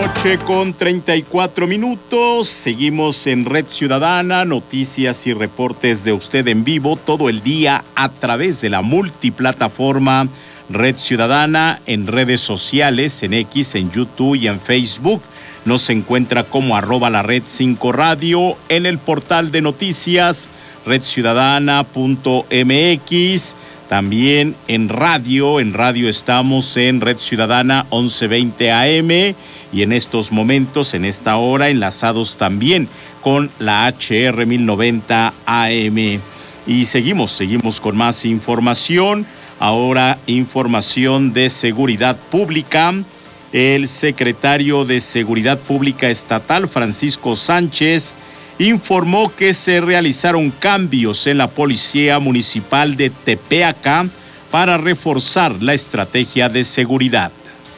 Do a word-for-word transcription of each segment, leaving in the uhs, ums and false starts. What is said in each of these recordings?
noche con treinta y cuatro minutos. Seguimos en Red Ciudadana, noticias y reportes de usted en vivo todo el día a través de la multiplataforma Red Ciudadana, en redes sociales, en X, en YouTube y en Facebook. Nos encuentra como arroba la red cinco radio, en el portal de noticias red ciudadana punto m x. También en radio, en radio estamos en Red Ciudadana once veinte A M y en estos momentos, en esta hora, enlazados también con la H R mil noventa A M. Y seguimos, seguimos con más información. Ahora información de seguridad pública. El secretario de Seguridad Pública Estatal, Francisco Sánchez, informó que se realizaron cambios en la Policía Municipal de Tepeaca para reforzar la estrategia de seguridad.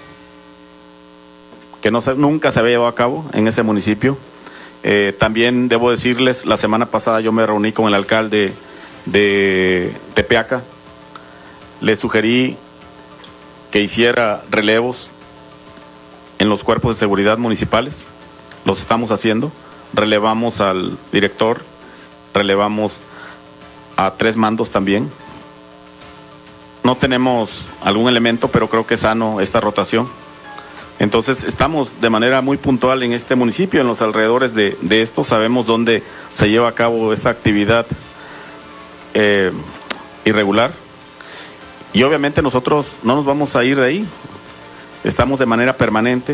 Que no se, nunca se había llevado a cabo en ese municipio. Eh, también debo decirles, la semana pasada yo me reuní con el alcalde de Tepeaca. Le sugerí que hiciera relevos en los cuerpos de seguridad municipales. Los estamos haciendo. Relevamos al director, relevamos a tres mandos también. No tenemos algún elemento, pero creo que es sano esta rotación. Entonces estamos de manera muy puntual en este municipio, en los alrededores de, de esto. Sabemos dónde se lleva a cabo esta actividad eh, irregular. Y obviamente nosotros no nos vamos a ir de ahí. Estamos de manera permanente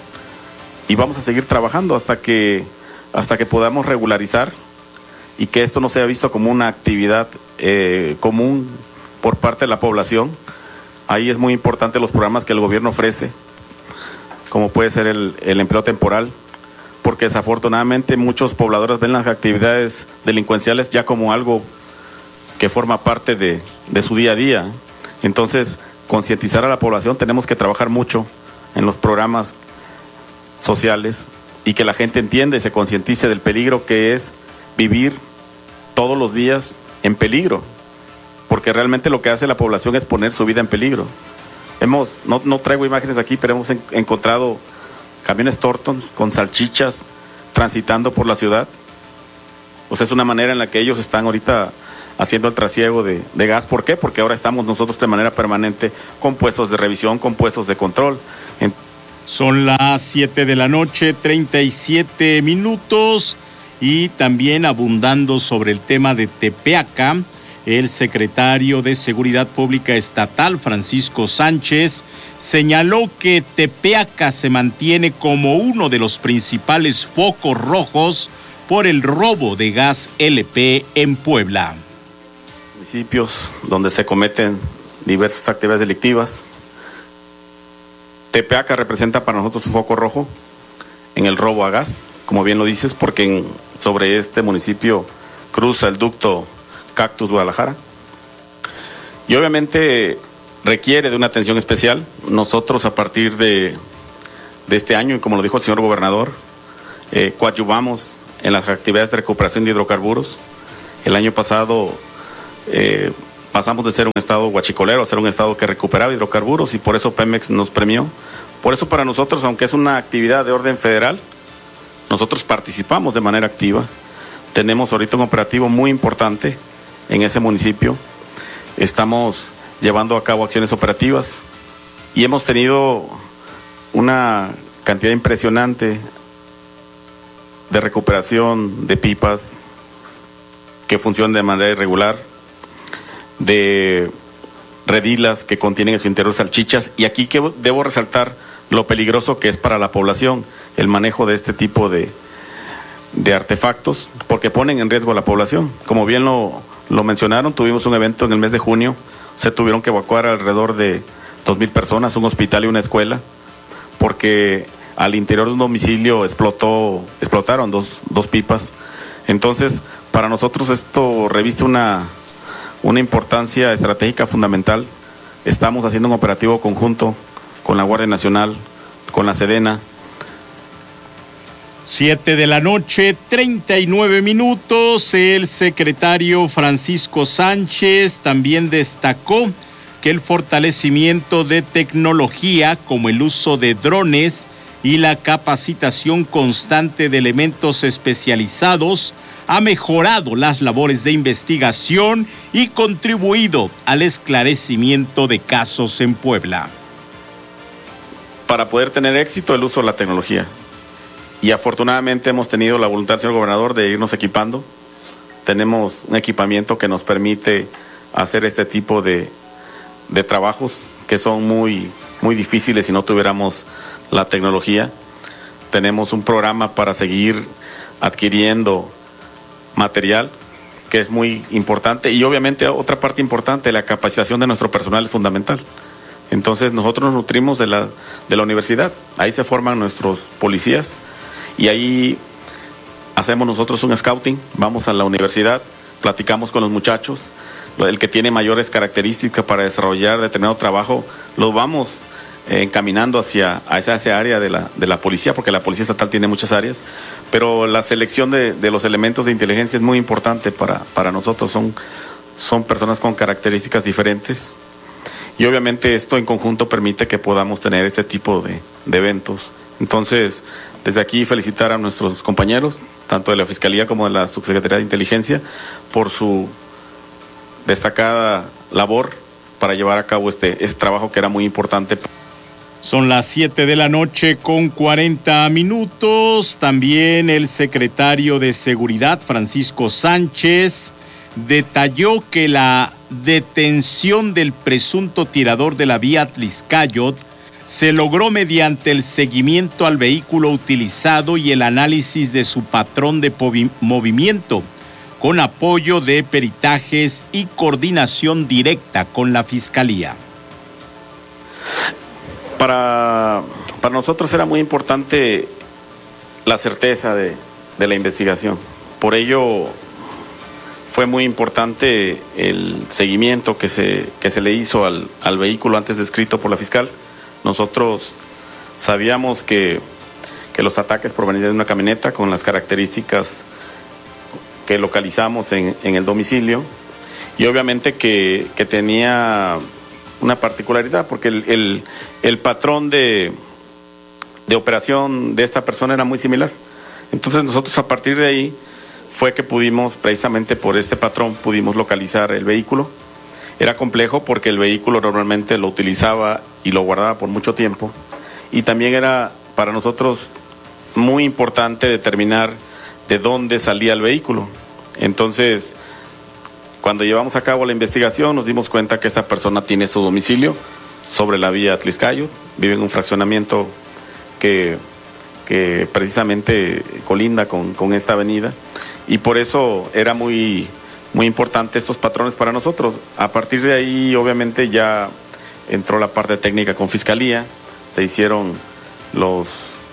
y vamos a seguir trabajando hasta que hasta que podamos regularizar y que esto no sea visto como una actividad eh, común por parte de la población. Ahí es muy importante los programas que el gobierno ofrece, como puede ser el, el empleo temporal, porque desafortunadamente muchos pobladores ven las actividades delincuenciales ya como algo que forma parte de, de su día a día. Entonces, concientizar a la población, tenemos que trabajar mucho en los programas sociales y que la gente entienda y se concientice del peligro que es vivir todos los días en peligro, porque realmente lo que hace la población es poner su vida en peligro. Hemos, no, no traigo imágenes aquí, pero hemos en, encontrado camiones Tortons con salchichas transitando por la ciudad. O sea, es una manera en la que ellos están ahorita haciendo el trasiego de, de gas. ¿Por qué? Porque ahora estamos nosotros de manera permanente con puestos de revisión, con puestos de control. En... Son las siete de la noche, treinta y siete minutos, y también abundando sobre el tema de Tepeaca, el secretario de Seguridad Pública Estatal, Francisco Sánchez, señaló que Tepeaca se mantiene como uno de los principales focos rojos por el robo de gas L P en Puebla. Municipios donde se cometen diversas actividades delictivas. Tepeaca representa para nosotros un foco rojo en el robo a gas, como bien lo dices, porque en, sobre este municipio cruza el ducto Cactus Guadalajara y obviamente requiere de una atención especial. Nosotros a partir de, de este año, y como lo dijo el señor gobernador, eh, coadyuvamos en las actividades de recuperación de hidrocarburos. El año pasado eh, pasamos de ser un estado guachicolero a ser un estado que recuperaba hidrocarburos y por eso Pemex nos premió. Por eso para nosotros, aunque es una actividad de orden federal, nosotros participamos de manera activa. Tenemos ahorita un operativo muy importante en ese municipio. Estamos llevando a cabo acciones operativas y hemos tenido una cantidad impresionante de recuperación de pipas que funcionan de manera irregular, de redilas que contienen en su interior salchichas, y aquí que debo resaltar lo peligroso que es para la población el manejo de este tipo de, de artefactos, porque ponen en riesgo a la población. Como bien lo, lo mencionaron, tuvimos un evento en el mes de junio, se tuvieron que evacuar alrededor de dos mil personas, un hospital y una escuela, porque al interior de un domicilio explotó, explotaron dos, dos pipas. Entonces, para nosotros esto reviste una, una importancia estratégica fundamental. Estamos haciendo un operativo conjunto con la Guardia Nacional, con la Sedena. Siete de la noche, treinta y nueve minutos. El secretario Francisco Sánchez también destacó que el fortalecimiento de tecnología como el uso de drones y la capacitación constante de elementos especializados ha mejorado las labores de investigación y contribuido al esclarecimiento de casos en Puebla. Para poder tener éxito, el uso de la tecnología. Y afortunadamente hemos tenido la voluntad, señor gobernador, de irnos equipando. Tenemos un equipamiento que nos permite hacer este tipo de, de trabajos que son muy, muy difíciles si no tuviéramos la tecnología. Tenemos un programa para seguir adquiriendo material, que es muy importante, y obviamente otra parte importante, la capacitación de nuestro personal es fundamental. Entonces nosotros nos nutrimos de la, de la universidad, ahí se forman nuestros policías y ahí hacemos nosotros un scouting, vamos a la universidad, platicamos con los muchachos, el que tiene mayores características para desarrollar determinado trabajo, los vamos eh, encaminando hacia, hacia esa área de la, de la policía, porque la policía estatal tiene muchas áreas, pero la selección de, de los elementos de inteligencia es muy importante para, para nosotros, son, son personas con características diferentes. Y obviamente esto en conjunto permite que podamos tener este tipo de, de eventos. Entonces, desde aquí felicitar a nuestros compañeros, tanto de la Fiscalía como de la Subsecretaría de Inteligencia, por su destacada labor para llevar a cabo este, este trabajo que era muy importante. Son las siete de la noche con cuarenta minutos. También el secretario de Seguridad, Francisco Sánchez, detalló que la detención del presunto tirador de la vía Atlixcáyotl se logró mediante el seguimiento al vehículo utilizado y el análisis de su patrón de movimiento, con apoyo de peritajes y coordinación directa con la Fiscalía. Para, para nosotros era muy importante la certeza de, de la investigación. Por ello fue muy importante el seguimiento que se, que se le hizo al, al vehículo antes descrito por la fiscal. Nosotros sabíamos que, que los ataques provenían de una camioneta con las características que localizamos en, en el domicilio y obviamente que, que tenía una particularidad porque el, el, el patrón de, de operación de esta persona era muy similar. Entonces nosotros a partir de ahí fue que pudimos, precisamente por este patrón, pudimos localizar el vehículo. Era complejo porque el vehículo normalmente lo utilizaba y lo guardaba por mucho tiempo. Y también era para nosotros muy importante determinar de dónde salía el vehículo. Entonces, cuando llevamos a cabo la investigación, nos dimos cuenta que esta persona tiene su domicilio sobre la vía Atlixcáyotl, vive en un fraccionamiento que, que precisamente colinda con, con esta avenida. Y por eso era muy, muy importante estos patrones para nosotros. A partir de ahí, obviamente, ya entró la parte técnica con Fiscalía, se hicieron los,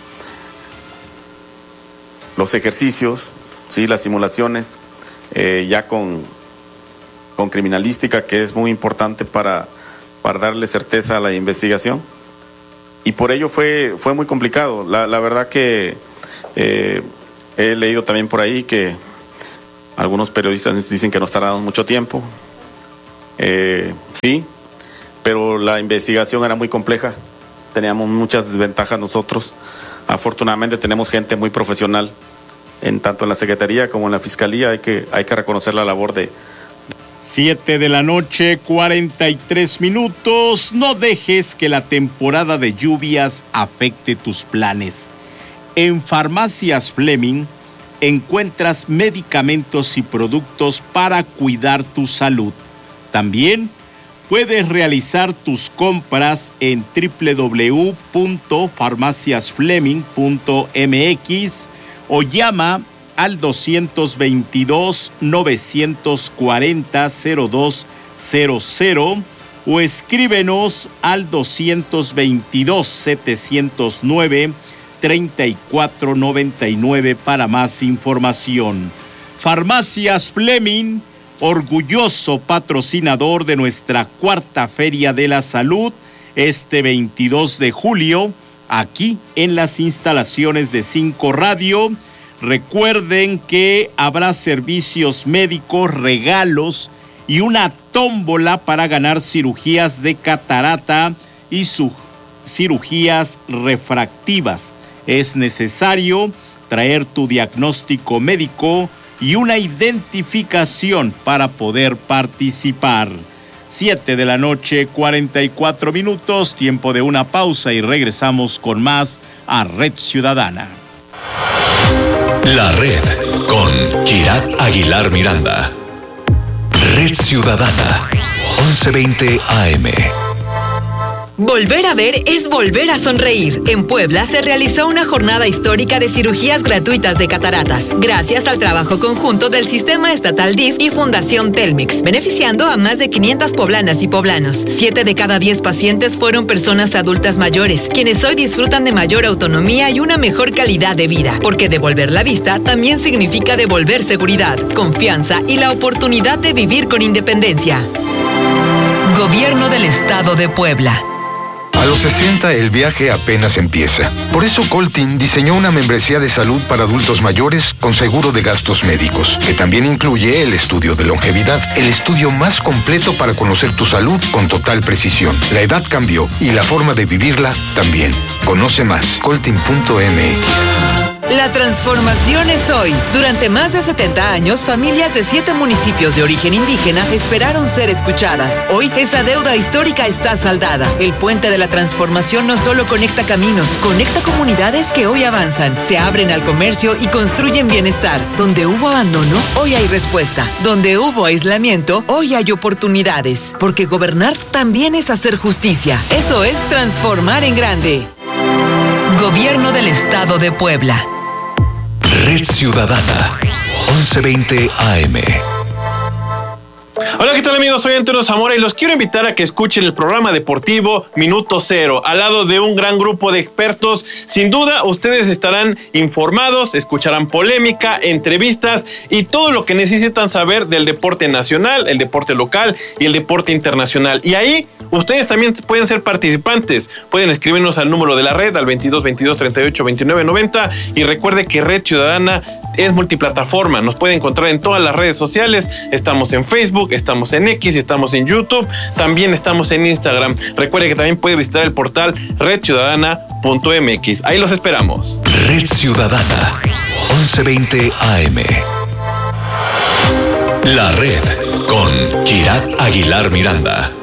los ejercicios, ¿sí? Las simulaciones, eh, ya con, con criminalística, que es muy importante para, para darle certeza a la investigación. Y por ello fue, fue muy complicado. La, la verdad que eh, he leído también por ahí que algunos periodistas dicen que nos tardamos mucho tiempo. Eh, sí, pero la investigación era muy compleja. Teníamos muchas desventajas nosotros. Afortunadamente tenemos gente muy profesional, en tanto en la Secretaría como en la Fiscalía. Hay que, hay que reconocer la labor de... Siete de la noche, cuarenta y tres minutos. No dejes que la temporada de lluvias afecte tus planes. En Farmacias Fleming encuentras medicamentos y productos para cuidar tu salud. También puedes realizar tus compras en doble u doble u doble u punto farmacias fleming punto m x o llama al dos veintidós, novecientos cuarenta, cero dos cero cero o escríbenos al dos veintidós, setecientos nueve, treinta y cuatro noventa y nueve para más información. Farmacias Fleming, orgulloso patrocinador de nuestra cuarta Feria de la Salud, este veintidós de julio, aquí en las instalaciones de Cinco Radio. Recuerden que habrá servicios médicos, regalos y una tómbola para ganar cirugías de catarata y su cirugías refractivas. Es necesario traer tu diagnóstico médico y una identificación para poder participar. Siete de la noche, cuarenta y cuatro minutos, tiempo de una pausa y regresamos con más a Red Ciudadana. La Red con Kirat Aguilar Miranda. Red Ciudadana, once veinte A M. Volver a ver es volver a sonreír. En Puebla se realizó una jornada histórica de cirugías gratuitas de cataratas, gracias al trabajo conjunto del Sistema Estatal D I F y Fundación Telmex, beneficiando a más de quinientas poblanas y poblanos. Siete de cada diez pacientes fueron personas adultas mayores, quienes hoy disfrutan de mayor autonomía y una mejor calidad de vida, porque devolver la vista también significa devolver seguridad, confianza y la oportunidad de vivir con independencia. Gobierno del Estado de Puebla. A los sesenta el viaje apenas empieza. Por eso Coltin diseñó una membresía de salud para adultos mayores con seguro de gastos médicos, que también incluye el estudio de longevidad, el estudio más completo para conocer tu salud con total precisión. La edad cambió y la forma de vivirla también. Conoce más, coltin punto m x. La transformación es hoy. Durante más de setenta años, familias de siete municipios de origen indígena esperaron ser escuchadas. Hoy, esa deuda histórica está saldada. El puente de la transformación no solo conecta caminos, conecta comunidades que hoy avanzan, se abren al comercio y construyen bienestar. Donde hubo abandono, hoy hay respuesta. Donde hubo aislamiento, hoy hay oportunidades. Porque gobernar también es hacer justicia. Eso es transformar en grande. Gobierno del Estado de Puebla. Red Ciudadana, once veinte A M. Hola, ¿qué tal amigos? Soy Antonio Zamora y los quiero invitar a que escuchen el programa deportivo Minuto Cero, al lado de un gran grupo de expertos. Sin duda, ustedes estarán informados, escucharán polémica, entrevistas y todo lo que necesitan saber del deporte nacional, el deporte local y el deporte internacional. Y ahí, ustedes también pueden ser participantes. Pueden escribirnos al número de la red, al veintidós veintidós treinta y ocho veintinueve noventa. Y recuerde que Red Ciudadana es multiplataforma. Nos puede encontrar en todas las redes sociales. Estamos en Facebook, estamos en X, estamos en YouTube, también estamos en Instagram. Recuerde que también puede visitar el portal red ciudadana punto m x. Ahí los esperamos. Red Ciudadana, once veinte A M. La Red con Kirat Aguilar Miranda.